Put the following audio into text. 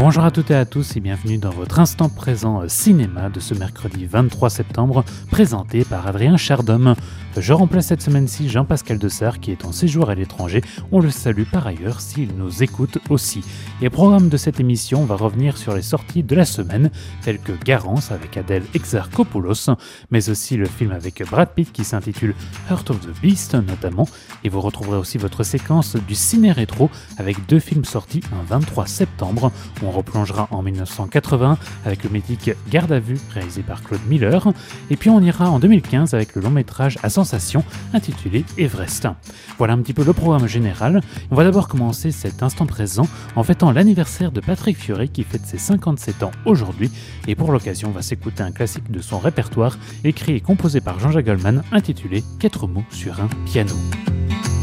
Bonjour à toutes et à tous et bienvenue dans votre instant présent cinéma de ce mercredi 23 septembre, présenté par Adrien Chardhomme. Je remplace cette semaine-ci Jean-Pascal Dessart qui est en séjour à l'étranger. On le salue par ailleurs s'il nous écoute aussi. Et au programme de cette émission, on va revenir sur les sorties de la semaine, telles que Garance avec Adèle Exarchopoulos, mais aussi le film avec Brad Pitt qui s'intitule Heart of the Beast notamment. Et vous retrouverez aussi votre séquence du ciné-rétro avec deux films sortis un 23 septembre. On replongera en 1980 avec le mythique Garde à vue réalisé par Claude Miller. Et puis on ira en 2015 avec le long métrage à sensation intitulé Everest. Voilà un petit peu le programme général. On va d'abord commencer cet instant présent en fêtant l'anniversaire de Patrick Fiori qui fête ses 57 ans aujourd'hui. Et pour l'occasion, on va s'écouter un classique de son répertoire écrit et composé par Jean-Jacques Goldman intitulé 4 mots sur un piano.